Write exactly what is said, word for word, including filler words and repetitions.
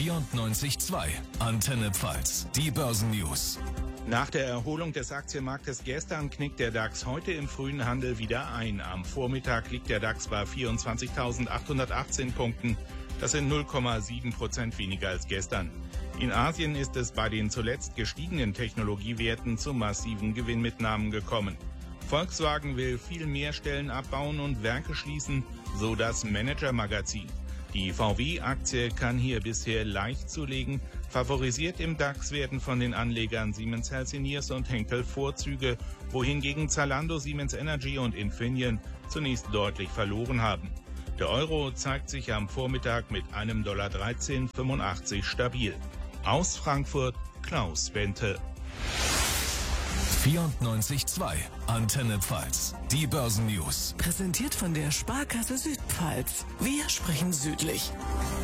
vierundneunzig Komma zwei. Antenne Pfalz. Die Börsennews. Nach der Erholung des Aktienmarktes gestern knickt der DAX heute im frühen Handel wieder ein. Am Vormittag liegt der DAX bei vierundzwanzigtausendachthundertachtzehn Punkten. Das sind null Komma sieben Prozent weniger als gestern. In Asien ist es bei den zuletzt gestiegenen Technologiewerten zu massiven Gewinnmitnahmen gekommen. Volkswagen will viel mehr Stellen abbauen und Werke schließen, so das Manager-Magazin. Die V W-Aktie kann hier bisher leicht zulegen. Favorisiert im DAX werden von den Anlegern Siemens Healthineers und Henkel Vorzüge, wohingegen Zalando, Siemens Energy und Infineon zunächst deutlich verloren haben. Der Euro zeigt sich am Vormittag mit einem Dollar dreizehn Komma fünfundachtzig stabil. Aus Frankfurt Klaus Bente. vierundneunzig Komma zwei. Antenne Pfalz. Die Börsennews. Präsentiert von der Sparkasse Südpfalz. Wir sprechen südlich.